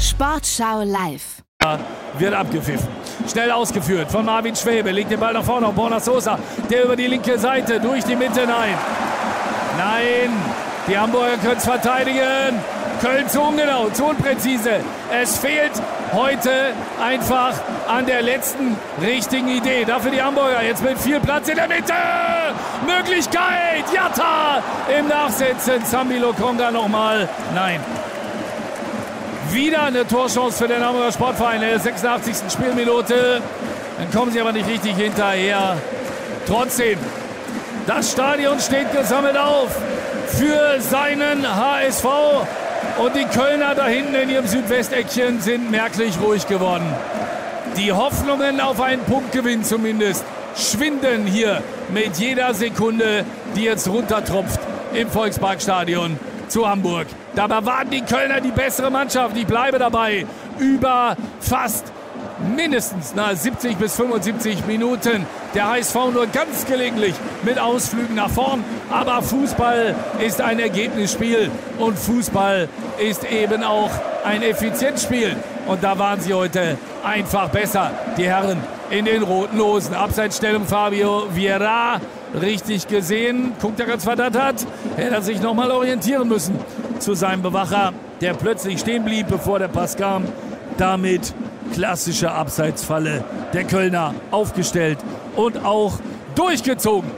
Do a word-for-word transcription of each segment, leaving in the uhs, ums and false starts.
Sportschau live. Wird abgepfiffen. Schnell ausgeführt von Marvin Schwäbe. Legt den Ball nach vorne auf Borna Sosa. Der über die linke Seite, durch die Mitte. Nein. Nein. Die Hamburger können es verteidigen. Köln zu ungenau, zu unpräzise. Es fehlt heute einfach an der letzten richtigen Idee. Dafür die Hamburger jetzt mit viel Platz in der Mitte. Möglichkeit. Jatta im Nachsetzen. Sambi Lokonga nochmal. Nein. Wieder eine Torchance für den Hamburger Sportverein in der sechsundachtzigsten Spielminute. Dann kommen sie aber nicht richtig hinterher. Trotzdem, das Stadion steht gesammelt auf für seinen H S V. Und die Kölner da hinten in ihrem Südwesteckchen sind merklich ruhig geworden. Die Hoffnungen auf einen Punktgewinn zumindest schwinden hier mit jeder Sekunde, die jetzt runtertropft im Volksparkstadion zu Hamburg. Dabei waren die Kölner die bessere Mannschaft. Ich bleibe dabei. Über fast mindestens na, siebzig bis fünfundsiebzig Minuten. Der H S V nur ganz gelegentlich mit Ausflügen nach vorn. Aber Fußball ist ein Ergebnisspiel. Und Fußball ist eben auch ein Effizienzspiel. Und da waren sie heute einfach besser. Die Herren in den roten Hosen. Abseitsstellung Fabio Vieira. Richtig gesehen. Guckt er ganz verdattert. Hätte er sich nochmal orientieren müssen zu seinem Bewacher, der plötzlich stehen blieb, bevor der Pass kam. Damit klassische Abseitsfalle der Kölner aufgestellt und auch durchgezogen.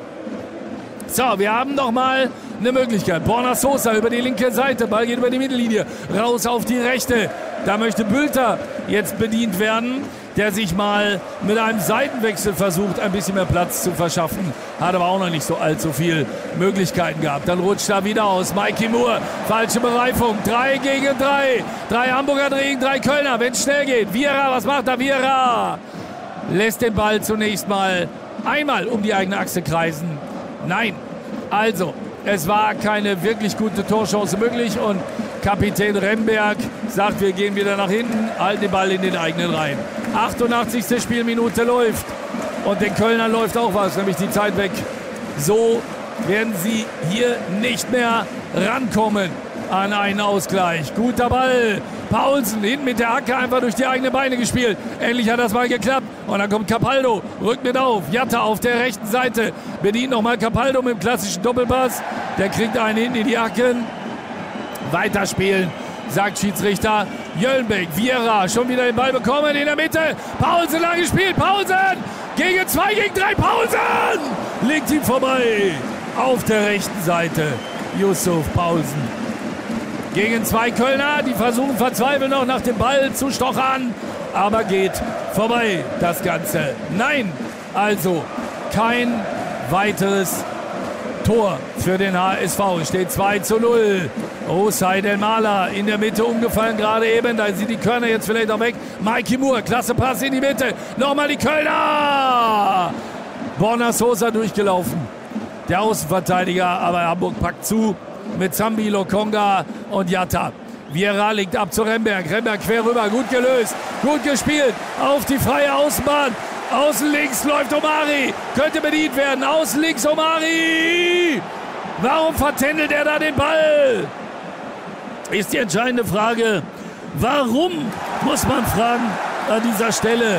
So, wir haben noch mal eine Möglichkeit. Borna Sosa über die linke Seite. Ball geht über die Mittellinie. Raus auf die rechte. Da möchte Bülter jetzt bedient werden, der sich mal mit einem Seitenwechsel versucht, ein bisschen mehr Platz zu verschaffen. Hat aber auch noch nicht so allzu viel Möglichkeiten gehabt. Dann rutscht er wieder aus. Mikey Moore, falsche Bereifung. Drei gegen drei. Drei Hamburger gegen drei Kölner, wenn es schnell geht. Vieira, was macht er? Vieira lässt den Ball zunächst mal einmal um die eigene Achse kreisen. Nein, also, es war keine wirklich gute Torchance möglich und Kapitän Remberg sagt, wir gehen wieder nach hinten, halten den Ball in den eigenen Reihen. achtundachtzigste Spielminute läuft und den Kölnern läuft auch was, nämlich die Zeit weg. So werden sie hier nicht mehr rankommen an einen Ausgleich. Guter Ball. Paulsen hinten mit der Hacke einfach durch die eigenen Beine gespielt. Endlich hat das mal geklappt. Und dann kommt Capaldo, rückt mit auf. Jatta auf der rechten Seite. Bedient nochmal Capaldo mit dem klassischen Doppelpass. Der kriegt einen hinten in die Hacken. Weiterspielen, sagt Schiedsrichter Jöllenbeck. Vieira schon wieder den Ball bekommen in der Mitte. Paulsen lang gespielt. Paulsen gegen zwei, gegen drei. Paulsen liegt ihm vorbei. Auf der rechten Seite Yusuf Paulsen. Gegen zwei Kölner, die versuchen verzweifelt noch nach dem Ball zu stochern. Aber geht vorbei das Ganze. Nein, also kein weiteres Tor für den H S V. Es steht zwei zu null. Osai Del Mala in der Mitte umgefallen gerade eben. Da sind die Körner jetzt vielleicht auch weg. Mikey Moore, klasse Pass in die Mitte. Nochmal die Kölner. Borna Sosa durchgelaufen. Der Außenverteidiger, aber Hamburg packt zu mit Sambi Lokonga und Jatta. Vieira legt ab zu Remberg. Remberg quer rüber, gut gelöst, gut gespielt. Auf die freie Außenbahn. Außen links läuft Omari. Könnte bedient werden. Außen links Omari. Warum vertändelt er da den Ball? Ist die entscheidende Frage. Warum, muss man fragen an dieser Stelle.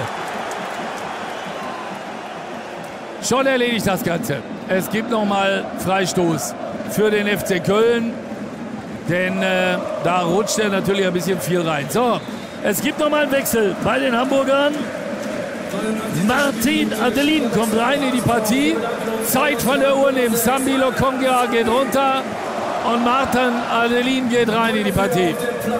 Schon erledigt das Ganze. Es gibt nochmal Freistoß für den F C Köln. Denn äh, da rutscht er natürlich ein bisschen viel rein. So, es gibt nochmal einen Wechsel bei den Hamburgern. Martin Adelin kommt rein in die Partie. Zeit von der Uhr nehmen. Sambi Lokonga geht runter. Und Martin Adelin geht rein in die Partie.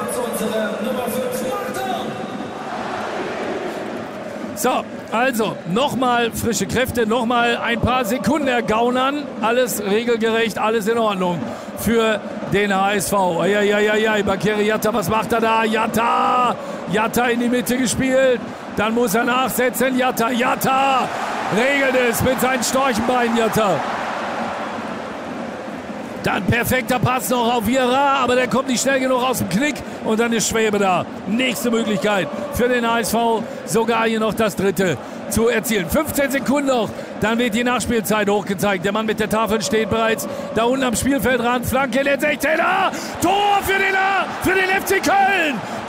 So, also nochmal frische Kräfte, nochmal ein paar Sekunden ergaunern. Alles regelgerecht, alles in Ordnung für den H S V. Ja, ja, ja, ja, Bakary Jatta, was macht er da? Jatta! Jatta in die Mitte gespielt. Dann muss er nachsetzen. Jatta, Jatta! Regelt es mit seinen Storchenbeinen, Jatta. Dann perfekter Pass noch auf Vieira, aber der kommt nicht schnell genug aus dem Knick. Und dann ist Schwäbe da. Nächste Möglichkeit für den H S V, sogar hier noch das dritte zu erzielen. fünfzehn Sekunden noch, dann wird die Nachspielzeit hochgezeigt. Der Mann mit der Tafel steht bereits da unten am Spielfeldrand. Flanke in den sechzehner. Tor für den, für den F C Köln.